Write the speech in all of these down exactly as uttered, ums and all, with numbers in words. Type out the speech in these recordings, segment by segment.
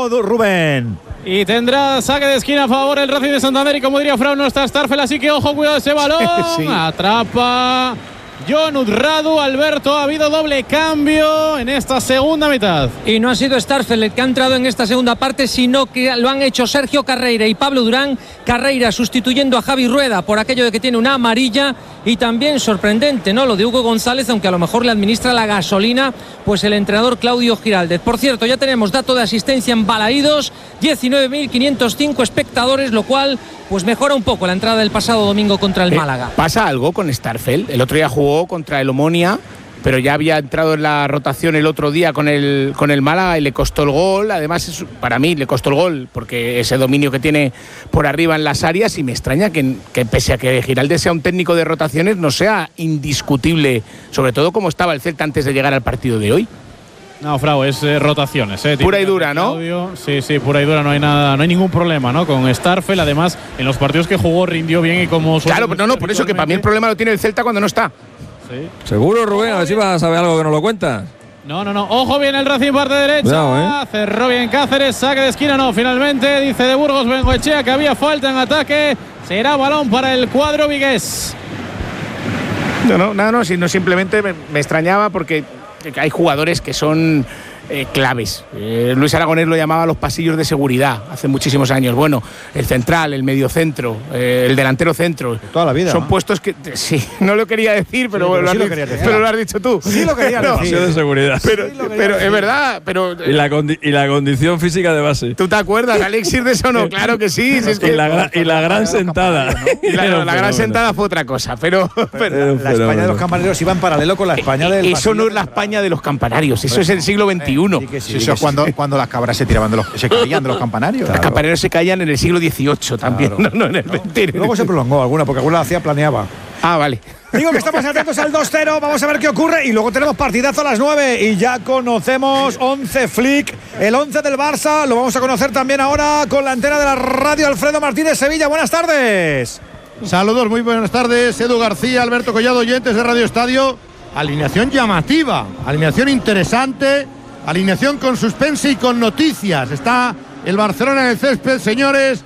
uno, Rubén. Y tendrá saque de esquina a favor el Racing de Santander. Y como diría Frau, no está Starfel, así que ojo, cuidado ese balón. Sí. Atrapa Jon Urradu. Alberto, ha habido doble cambio en esta segunda mitad. Y no ha sido Starfel el que ha entrado en esta segunda parte, sino que lo han hecho Sergio Carreira y Pablo Durán. Carreira sustituyendo a Javi Rueda por aquello de que tiene una amarilla. Y también sorprendente, ¿no?, lo de Hugo González, aunque a lo mejor le administra la gasolina pues el entrenador Claudio Giraldez. Por cierto, ya tenemos dato de asistencia en Balaídos, diecinueve mil quinientos cinco espectadores, lo cual pues mejora un poco la entrada del pasado domingo contra el eh, Málaga. ¿Pasa algo con Starfel? El otro día jugó contra el Omonia, pero ya había entrado en la rotación el otro día con el, con el Málaga y le costó el gol. Además, es, para mí le costó el gol porque ese dominio que tiene por arriba en las áreas, y me extraña que, que pese a que Giraldez sea un técnico de rotaciones, no sea indiscutible, sobre todo como estaba el Celta antes de llegar al partido de hoy. No, Frau, es eh, rotaciones, eh, pura y dura, ¿no? Sí, sí, pura y dura, no hay nada, no hay ningún problema, ¿no? Con Starfel, además, en los partidos que jugó rindió bien y como… Claro, pero no, no, por eso que para mí el problema lo tiene el Celta cuando no está. Sí. ¿Seguro, Rubén? A ver si vas a saber algo que nos lo cuentas. No, no, no. Ojo, bien el Racing, parte derecha. Cuidado, ¿eh? Cerró bien Cáceres, saque de esquina, no. Finalmente dice de Burgos Bengoechea que había falta en ataque. Será balón para el cuadro vigués. No, no, no, no, sino simplemente me, me extrañaba porque hay jugadores que son eh, claves. Eh, Luis Aragonés lo llamaba los pasillos de seguridad hace muchísimos años. Bueno, el central, el mediocentro, eh, el delantero centro. Toda la vida. Son ¿no? puestos que sí, no lo quería decir, pero, sí, pero, lo, sí has, lo, quería decir. pero lo has dicho tú. Sí lo quería no, decir. de seguridad. Pero, sí pero es verdad. Pero, y, la y la condición física de base. ¿Tú te acuerdas, Alexis, de eso? No, claro que sí. Si es que y, la gra y la gran sentada. ¿no? Y la, no, la gran sentada fue otra cosa, pero… pero la España de los campanarios iba en paralelo con la España del… Eso no es la España de los campanarios, eso es el siglo veintiuno. Sí, sí, eso es cuando, cuando las cabras se tiraban de los… se caían de los campanarios. Claro. Los campanarios se caían en el siglo dieciocho también, claro. no, no en el veinte. No. Luego se prolongó alguna, porque alguna la hacía, planeaba. Ah, vale. Digo que estamos atentos al dos cero, vamos a ver qué ocurre. Y luego tenemos partidazo a las nueve y ya conocemos once Flick, el once del Barça. Lo vamos a conocer también ahora con la antena de la radio. Alfredo Martínez, Sevilla, buenas tardes. Saludos, muy buenas tardes. Edu García, Alberto Collado, oyentes de Radio Estadio. Alineación llamativa, alineación interesante, alineación con suspense y con noticias. Está el Barcelona en el césped, señores.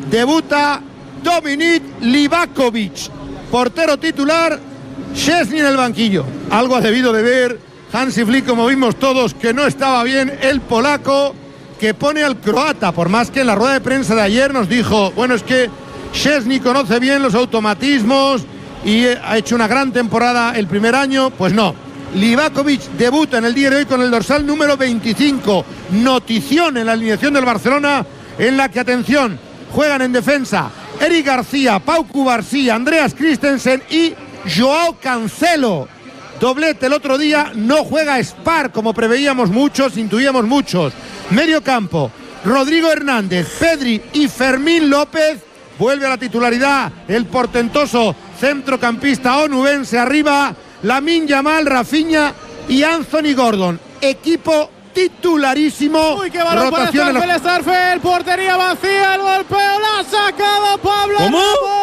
Debuta Dominik Livakovic, portero titular. Szczesny en el banquillo. Algo ha debido de ver Hansi Flick, como vimos todos, que no estaba bien el polaco, que pone al croata, por más que en la rueda de prensa de ayer nos dijo, bueno, es que Szczesny conoce bien los automatismos y ha hecho una gran temporada el primer año. Pues no, Livakovic debuta en el día de hoy con el dorsal número veinticinco. Notición en la alineación del Barcelona, en la que, atención, juegan en defensa Eric García, Pau Cubarsí, Andreas Christensen y Joao Cancelo. Doblete el otro día, no juega Spar, como preveíamos muchos, intuíamos muchos. Medio campo, Rodrigo Hernández, Pedri y Fermín López. Vuelve a la titularidad el portentoso centrocampista onubense. Arriba, Lamine Yamal, Rafinha y Anthony Gordon. Equipo titularísimo. Uy, qué balón para Starfel, Starfel, portería vacía, el golpeo, la ha sacado Pablo. ¿Cómo?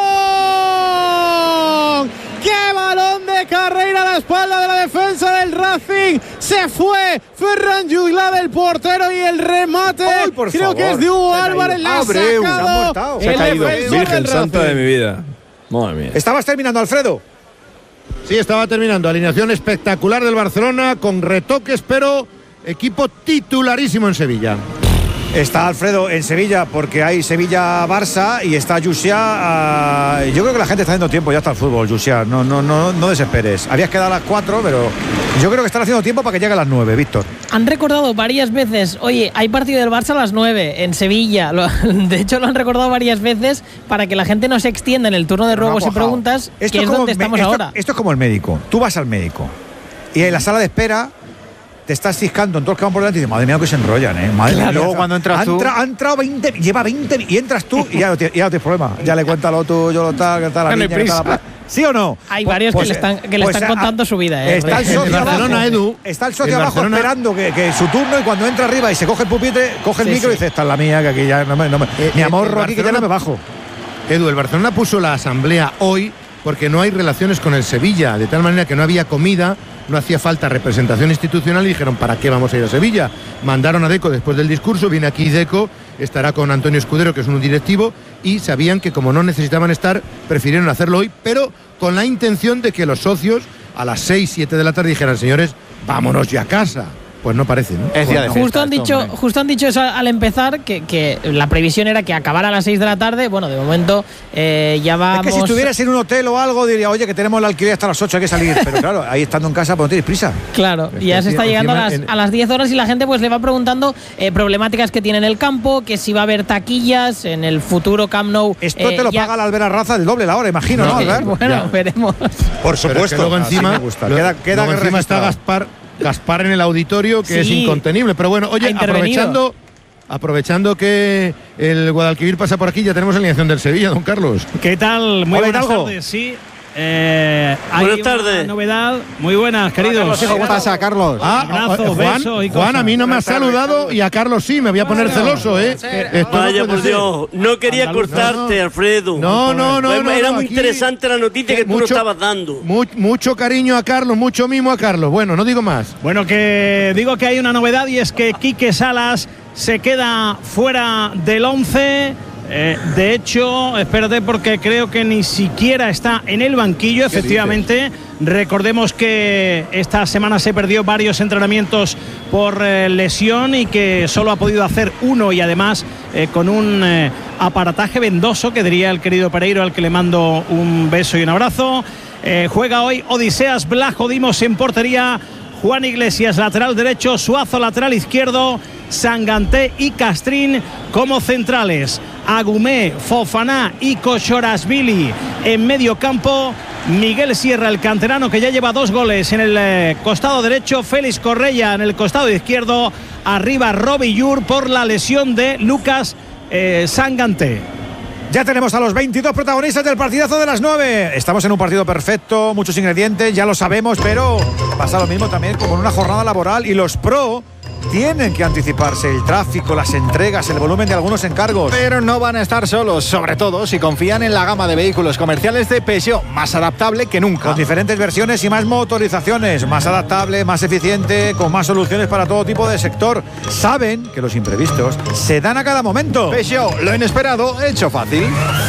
Ramón. ¡Qué balón de Carreira a la espalda de la defensa del Racing! Se fue Ferran Juglar, el portero, y el remate ¡Ay, creo favor! que es de Hugo Álvarez. La ha sacado se el ha caído. defensor Virgen del santa Racing. de mi vida. Madre mía. ¿Estabas terminando, Alfredo? Sí, estaba terminando. Alineación espectacular del Barcelona, con retoques, pero equipo titularísimo en Sevilla. Está Alfredo en Sevilla porque hay Sevilla-Barça y está Jussiá. Uh, yo creo que la gente está haciendo tiempo ya hasta el fútbol, Jussiá. No, no, no, no desesperes. Habías quedado a las cuatro, pero yo creo que están haciendo tiempo para que llegue a las nueve, Víctor. Han recordado varias veces, oye, hay partido del Barça a las nueve en Sevilla. Lo, de hecho, lo han recordado varias veces para que la gente no se extienda en el turno de ruegos y preguntas, esto que es donde estamos me, esto, ahora. Esto es como el médico. Tú vas al médico y en la sala de espera te estás ciscando en todos los que van por delante y dices, madre mía, que se enrollan, ¿eh? Madre Claro, mía, luego cuando entras tú… Ha entrado veinte, lleva veinte y entras tú y ya no, ya no tienes problema. Ya le cuentas lo tuyo, lo tal, que tal, la niña, que tal, la… ¿Sí o no? Hay pues, varios pues, que le están, que le pues, están contando a, su vida, ¿eh? Está el socio el Barcelona, abajo, Edu, está el socio el abajo Barcelona, esperando que, que su turno, y cuando entra arriba y se coge el pupitre, coge el sí, micro sí. y dice, esta es la mía, que aquí ya no me… No me Eh, mi eh, amorro aquí, que ya no me bajo. Edu, el Barcelona puso la asamblea hoy porque no hay relaciones con el Sevilla, de tal manera que no había comida no hacía falta representación institucional y dijeron, ¿para qué vamos a ir a Sevilla? Mandaron a Deco después del discurso, viene aquí Deco, estará con Antonio Escudero, que es un directivo, y sabían que como no necesitaban estar, prefirieron hacerlo hoy, pero con la intención de que los socios a las seis, siete de la tarde dijeran, señores, vámonos ya a casa. Pues no parece, ¿no? Es bueno, justo, han dicho, justo han dicho eso al empezar, que, que la previsión era que acabara a las seis de la tarde. Bueno, de momento eh, ya vamos... Es que si estuvieras en un hotel o algo, diría, oye, que tenemos el alquiler hasta las ocho, hay que salir. Pero claro, ahí estando en casa, pues no tienes prisa. Claro, y ya se está llegando a las, a las diez horas y la gente pues le va preguntando eh, problemáticas que tiene en el campo, que si va a haber taquillas en el futuro Camp Nou. Esto eh, te lo ya... paga la Albert Arraza el doble la hora, imagino, ¿no, ¿no Albert? Bueno, ya. Veremos. Por supuesto. Luego encima, me gusta. Queda, queda luego encima está Gaspar... Gaspar en el auditorio, que sí, es incontenible. Pero bueno, oye, aprovechando aprovechando que el Guadalquivir pasa por aquí, ya tenemos la alineación del Sevilla, don Carlos. ¿Qué tal? Muy Hola, buenas Hidalgo. tardes, sí. Eh, hay buenas tardes. una novedad. Muy buenas, queridos. ¿Qué pasa, Carlos? Ah, Abrazos, Juan, besos y Juan, cosas. a mí no me ha saludado y a Carlos sí, me voy a poner celoso, ¿eh? Esto Vaya no por puede Dios, no quería Andaluz, cortarte, no, no. Alfredo. No, no, no, Pues no, Era no, muy aquí- interesante la noticia que tú mucho- nos estabas dando. Mu- mucho cariño a Carlos, mucho mimo a Carlos. Bueno, no digo más. Bueno, que digo que hay una novedad y es que Quique Salas se queda fuera del once. Eh, de hecho, espérate porque creo que ni siquiera está en el banquillo, efectivamente. Recordemos que esta semana se perdió varios entrenamientos por eh, lesión y que solo ha podido hacer uno y además eh, con un eh, aparataje vendoso, que diría el querido Pereiro, al que le mando un beso y un abrazo. Eh, juega hoy Odiseas Blajo Dimos en portería, Juan Iglesias lateral derecho, Suazo lateral izquierdo, Sanganté y Castrín como centrales, Agumé, Fofaná y Kochorashvili en medio campo, Miguel Sierra, el canterano que ya lleva dos goles en el eh, costado derecho, Félix Correia en el costado izquierdo, arriba Robbie Yur por la lesión de Lucas eh, Sanganté. Ya tenemos a los veintidós protagonistas del partidazo de las nueve. Estamos en un partido perfecto, muchos ingredientes, ya lo sabemos, pero pasa lo mismo también como en una jornada laboral y los pro tienen que anticiparse. El tráfico, las entregas, el volumen de algunos encargos. Pero no van a estar solos, sobre todo si confían en la gama de vehículos comerciales de Peugeot, más adaptable que nunca. Con diferentes versiones y más motorizaciones, más adaptable, más eficiente, con más soluciones para todo tipo de sector. Saben que los imprevistos se dan a cada momento. Peugeot, lo inesperado, hecho fácil.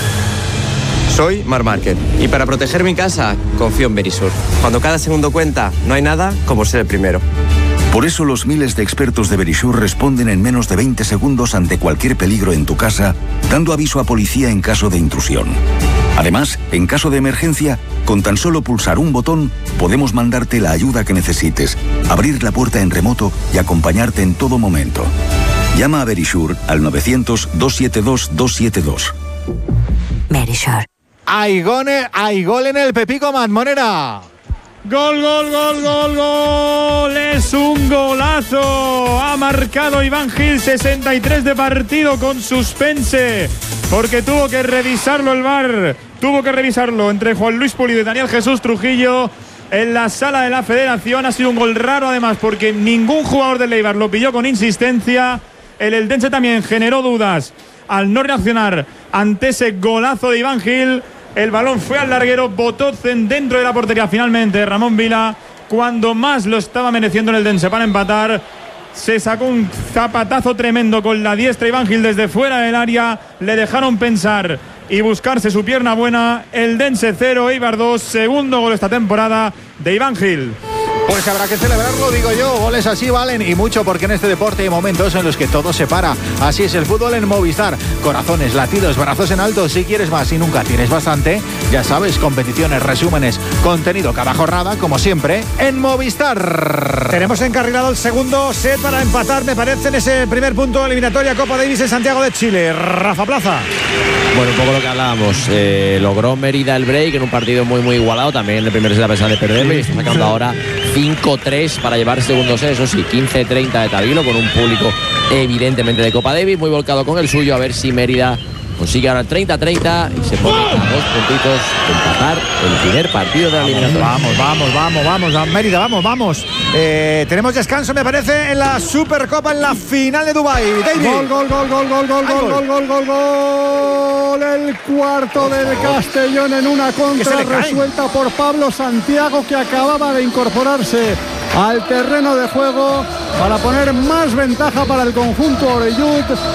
Soy Marc Márquez y para proteger mi casa confío en Verisur. Cuando cada segundo cuenta, no hay nada como ser el primero. Por eso los miles de expertos de Verisur responden en menos de veinte segundos ante cualquier peligro en tu casa, dando aviso a policía en caso de intrusión. Además, en caso de emergencia, con tan solo pulsar un botón, podemos mandarte la ayuda que necesites, abrir la puerta en remoto y acompañarte en todo momento. Llama a Verisur al novecientos, doscientos setenta y dos, doscientos setenta y dos. Verisur. Hay gol, hay gol en el Pepico Manmonera. Gol, gol, gol, gol, gol. Es un golazo. Ha marcado Iván Gil, sesenta y tres de partido con suspense, porque tuvo que revisarlo el V A R. Tuvo que revisarlo entre Juan Luis Pulido y Daniel Jesús Trujillo en la sala de la Federación. Ha sido un gol raro además porque ningún jugador del Eibar lo pilló con insistencia. El Eldense también generó dudas al no reaccionar ante ese golazo de Iván Gil. El balón fue al larguero, botó dentro de la portería finalmente Ramón Vila, cuando más lo estaba mereciendo en el Eldense para empatar. Se sacó un zapatazo tremendo con la diestra Iván Gil desde fuera del área. Le dejaron pensar y buscarse su pierna buena. Eldense cero, Eibar dos. Segundo gol esta temporada de Iván Gil. Pues habrá que celebrarlo, digo yo. Goles así valen y mucho, porque en este deporte hay momentos en los que todo se para. Así es el fútbol en Movistar. Corazones, latidos, brazos en alto. Si quieres más y nunca tienes bastante, ya sabes, competiciones, resúmenes, contenido cada jornada, como siempre, en Movistar. Tenemos encarrilado el segundo set para empatar, me parece, en ese primer punto de eliminatoria Copa Davis en Santiago de Chile. Rafa Plaza. Bueno, un poco lo que hablábamos. Eh, logró Mérida el break en un partido muy, muy igualado. También el primer set a pesar de perderlo y está sacando ahora cinco tres para llevar segundo set. Eso sí, quince treinta de Tabilo, con un público evidentemente de Copa Davis muy volcado con el suyo. A ver si Mérida consigue ahora el treinta treinta y se pone a dos puntitos de empatar el primer partido de la eliminación. Vamos, vamos, vamos, vamos, a Mérida, vamos, vamos. Eh, tenemos descanso, me parece, en la Supercopa, en la final de Dubái. David. Gol, gol, gol, gol, gol, gol, gol, gol, gol, gol, gol. El cuarto del Castellón en una contra resuelta por Pablo Santiago, que acababa de incorporarse al terreno de juego para poner más ventaja para el conjunto Orellut.